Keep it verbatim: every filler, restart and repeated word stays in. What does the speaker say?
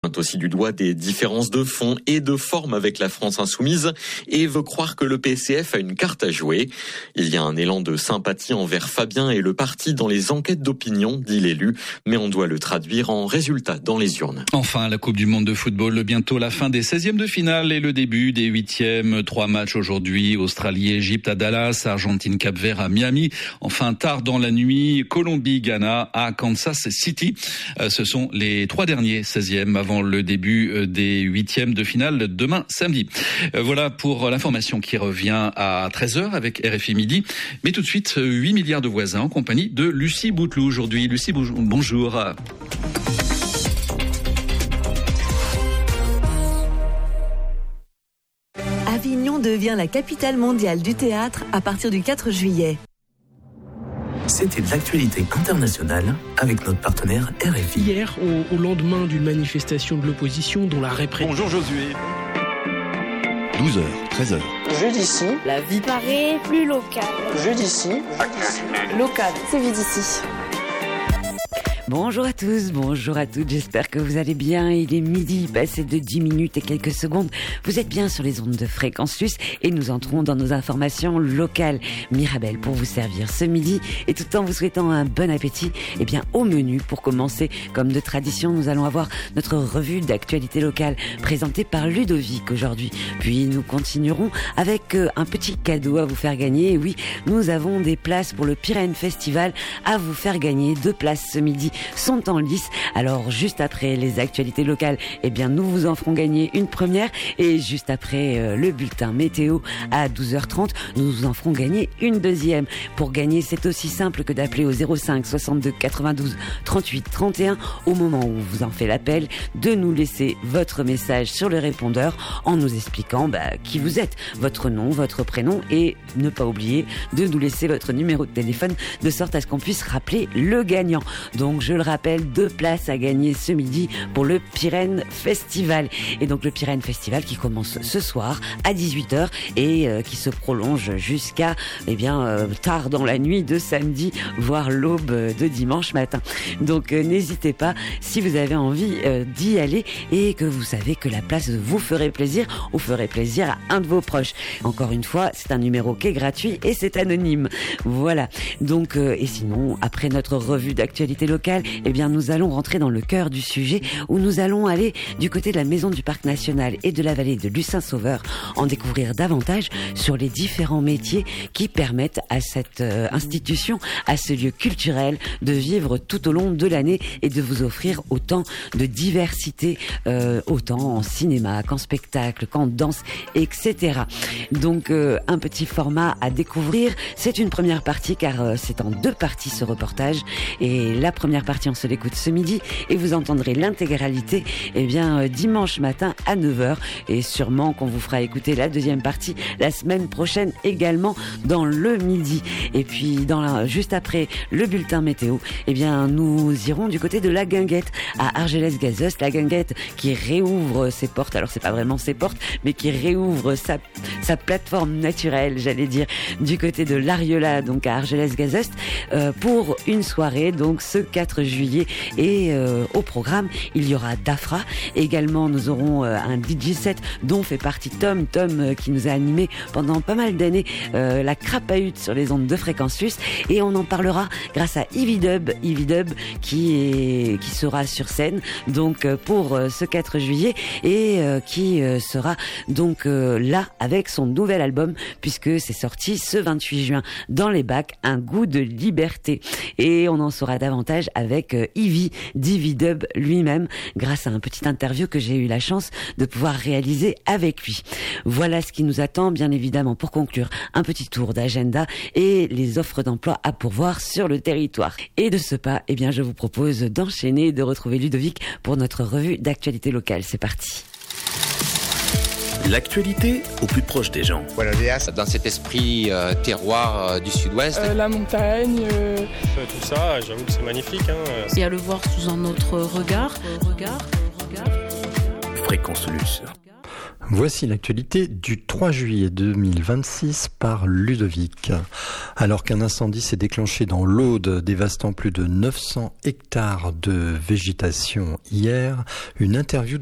Pointe aussi du doigt des différences de fond et de forme avec la France insoumise et veut croire que le P C F a une carte à jouer. Il y a un élan de sympathie envers Fabien et le parti dans les enquêtes d'opinion, dit l'élu, mais on doit le traduire en résultats dans les urnes. Enfin, la Coupe du Monde de football, bientôt la fin des seizièmes de finale et le début des huitièmes. Trois matchs aujourd'hui, Australie-Égypte à Dallas, Argentine-Cap-Vert à Miami. Enfin, tard dans la nuit, Colombie-Ghana à Kansas City. Ce sont les trois derniers seizièmes avant le début des huitièmes de finale demain samedi. Voilà pour l'information qui revient à treize heures avec R F I Midi. Mais tout de suite, huit milliards de voisins en compagnie de Lucie Bouteloup aujourd'hui. Lucie, bonjour. Avignon devient la capitale mondiale du théâtre à partir du quatre juillet. C'était l'actualité internationale avec notre partenaire R F I. Hier, au, au lendemain d'une manifestation de l'opposition dont la répression... Bonjour Josué. douze heures, treize heures. Jeu d'ici. La vie paraît plus locale. Jeu d'ici. Local. C'est vu d'ici. Bonjour à tous, bonjour à toutes, j'espère que vous allez bien. Il est midi, passé de dix minutes et quelques secondes. Vous êtes bien sur les ondes de Fréquence Plus et nous entrons dans nos informations locales. Mirabelle pour vous servir ce midi et tout en vous souhaitant un bon appétit. Eh bien, au menu, pour commencer, comme de tradition, nous allons avoir notre revue d'actualité locale présentée par Ludovic aujourd'hui. Puis nous continuerons avec un petit cadeau à vous faire gagner. Et oui, nous avons des places pour le Pyrène Festival à vous faire gagner. Deux places ce midi sont en lice. Alors juste après les actualités locales, eh bien nous vous en ferons gagner une première et juste après euh, le bulletin météo à douze heures trente, nous vous en ferons gagner une deuxième. Pour gagner, c'est aussi simple que d'appeler au zéro cinq soixante-deux quatre-vingt-douze trente-huit trente et un au moment où vous en fait l'appel, de nous laisser votre message sur le répondeur en nous expliquant bah, qui vous êtes, votre nom, votre prénom et ne pas oublier de nous laisser votre numéro de téléphone de sorte à ce qu'on puisse rappeler le gagnant. Donc je le rappelle, deux places à gagner ce midi pour le Pyrène Festival. Et donc le Pyrène Festival qui commence ce soir à dix-huit heures et euh, qui se prolonge jusqu'à eh bien euh, tard dans la nuit de samedi, voire l'aube de dimanche matin. Donc euh, n'hésitez pas si vous avez envie euh, d'y aller et que vous savez que la place vous ferait plaisir ou ferait plaisir à un de vos proches. Encore une fois, c'est un numéro qui est gratuit et c'est anonyme. Voilà. Donc euh, et sinon, après notre revue d'actualité locale, eh bien, nous allons rentrer dans le cœur du sujet où nous allons aller du côté de la maison du Parc National et de la vallée de Lucin-Sauveur en découvrir davantage sur les différents métiers qui permettent à cette euh, institution, à ce lieu culturel de vivre tout au long de l'année et de vous offrir autant de diversité, euh, autant en cinéma qu'en spectacle, qu'en danse, et cetera. Donc, euh, un petit format à découvrir. C'est une première partie car euh, c'est en deux parties ce reportage et la première partie on se l'écoute ce midi et vous entendrez l'intégralité eh bien euh, dimanche matin à neuf heures et sûrement qu'on vous fera écouter la deuxième partie la semaine prochaine également dans le midi. Et puis dans la, juste après le bulletin météo, eh bien nous irons du côté de la Guinguette à Argelès-Gazeust, la Guinguette qui réouvre ses portes, alors c'est pas vraiment ses portes mais qui réouvre sa, sa plateforme naturelle, j'allais dire, du côté de l'Ariola, donc à Argelès-Gazeust euh, pour une soirée donc ce quatre juillet et euh, au programme il y aura Dafra. Également nous aurons euh, un D J set dont fait partie Tom Tom euh, qui nous a animé pendant pas mal d'années euh, la crapahute sur les ondes de Fréquence Plus et on en parlera grâce à Ivy Dub Ivy Dub qui est qui sera sur scène donc euh, pour euh, ce quatre juillet et euh, qui euh, sera donc euh, là avec son nouvel album puisque c'est sorti ce vingt-huit juin dans les bacs, Un goût de liberté et on en saura davantage avec euh, Ivy, d'Ivy Dub lui-même, grâce à un petit interview que j'ai eu la chance de pouvoir réaliser avec lui. Voilà ce qui nous attend, bien évidemment, pour conclure, un petit tour d'agenda et les offres d'emploi à pourvoir sur le territoire. Et de ce pas, eh bien, je vous propose d'enchaîner et de retrouver Ludovic pour notre revue d'actualité locale. C'est parti. L'actualité au plus proche des gens. Dans cet esprit euh, terroir euh, du sud-ouest. Euh, la montagne. Euh... Tout ça, j'avoue que c'est magnifique. Hein. Et à le voir sous un autre regard. regard, regard. Fréquence Plus. Voici l'actualité du trois juillet deux mille vingt-six par Ludovic. Alors qu'un incendie s'est déclenché dans l'Aude, dévastant plus de neuf cents hectares de végétation hier, une interview